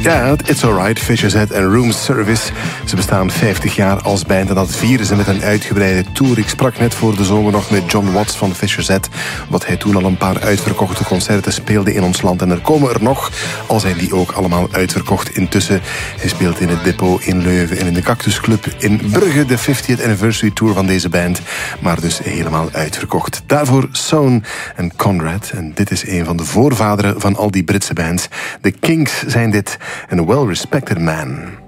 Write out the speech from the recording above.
Ja, It's Alright, Fisher Z en Room Service. Ze bestaan 50 jaar als band en dat vieren ze met een uitgebreide tour. Ik sprak net voor de zomer nog met John Watts van Fisher Z, omdat hij toen al een paar uitverkochte concerten speelde in ons land. En er komen er nog, al zijn die ook allemaal uitverkocht intussen. Hij speelt in het Depot in Leuven en in de Cactus Club in Brugge, de 50th Anniversary Tour van deze band. Maar dus helemaal uitverkocht. Daarvoor Sohn en Conrad. En dit is een van de voorvaderen van al die Britse bands. De Kinks zijn dit. En a well-respected man.